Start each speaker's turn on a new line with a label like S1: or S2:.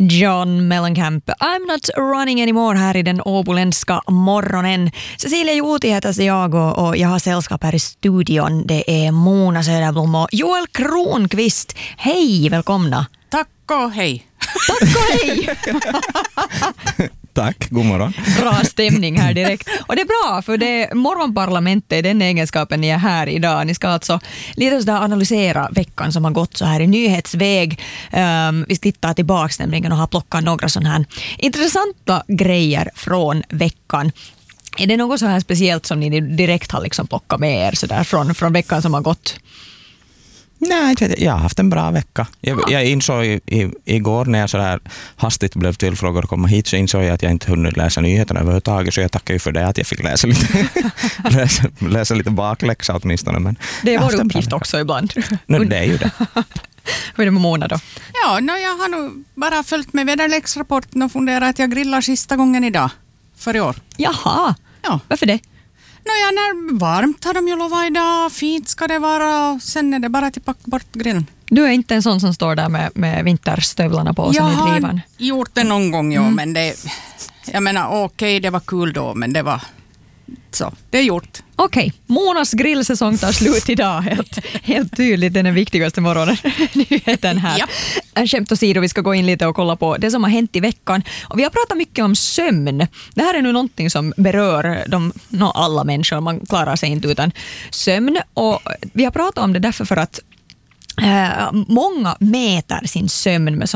S1: John Mellencamp. I'm not running anymore här i den åboländska morgonen. Cecilia Juuti heter jag och jag har sällskap här i studion. Det är Mona Söderblom och Joel Kronqvist. Hej, välkomna.
S2: Tack och hej.
S1: Tack och hej.
S3: Tack, god morgon.
S1: Bra stämning här direkt. Och det är bra, för det är morgonparlamentet i den egenskapen ni är här idag. Ni ska alltså lite sådär analysera veckan som har gått så här i nyhetsväg. Vi tittar tillbaka nämligen och har plockat några sådana här intressanta grejer från veckan. Är det något så här speciellt som ni direkt har liksom plockat med er så där från veckan som har gått?
S3: Nej, jag har haft en bra vecka. Jag insåg igår när jag så här hastigt blev tillfrågad att komma hit, så insåg jag att jag inte hunnit läsa nyheterna överhuvudtaget, så jag tackar ju för det att jag fick läsa lite bakläxa åtminstone. Men
S1: det är vår uppgift också ibland.
S3: Det är ju det.
S1: Hur är det med Mona då?
S2: Ja, jag har nog bara följt med väderleksrapporten och funderat att jag grillar sista gången idag för i år.
S1: Jaha,
S2: ja.
S1: Varför det?
S2: När varmt har de ju lovat idag, fint ska det vara och sen är det bara till packa bort grillen.
S1: Du är inte en sån som står där med vinterstövlarna på som i drivan?
S2: Jag har gjort det någon gång, men jag menar okej, det var kul då, men det var så, det är gjort.
S1: Okej, Monas grillsäsong tar slut idag. Helt tydligt den viktigaste morgonnyheten här. Ja. Skämt åsido, vi ska gå in lite och kolla på det som har hänt i veckan. Och vi har pratat mycket om sömn. Det här är nu någonting som berör alla människor. Man klarar sig inte utan sömn. Och vi har pratat om det därför för att många mäter sin sömn med